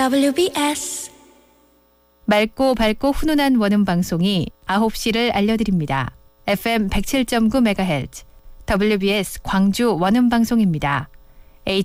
WBS 맑고 밝고 훈훈한 원음 방송이 9시를 알려드립니다. FM 107.9MHz WBS 광주 원음 방송입니다.